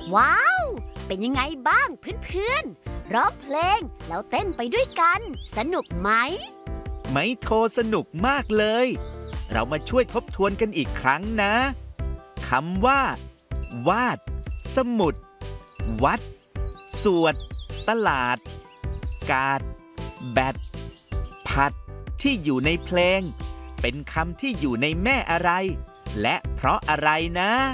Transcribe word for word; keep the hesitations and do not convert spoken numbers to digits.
ว้าว เป็นยังไงบ้างเพื่อนๆร้องเพลงแล้วเต้นไปด้วยกัน สนุกไหมไมโทสนุกมากเลย เรามาช่วยทบทวนกันอีกครั้งนะคำว่า วาด สมุด วัด สวด ตลาด กาด แบด ผัด ที่อยู่ในเพลง เป็นคำที่อยู่ในแม่อะไร และเพราะอะไรนะ